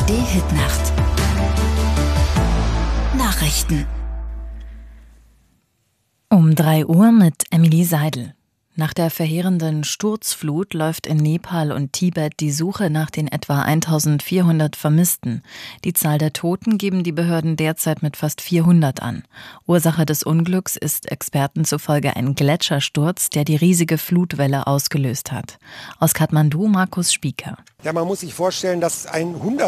ARD-Hitnacht. Nachrichten. Um 3 Uhr mit Emily Seidel. Nach der verheerenden Sturzflut läuft in Nepal und Tibet die Suche nach den etwa 1400 Vermissten. Die Zahl der Toten geben die Behörden derzeit mit fast 400 an. Ursache des Unglücks ist Experten zufolge ein Gletschersturz, der die riesige Flutwelle ausgelöst hat. Aus Kathmandu Markus Spieker. Ja, man muss sich vorstellen, dass ein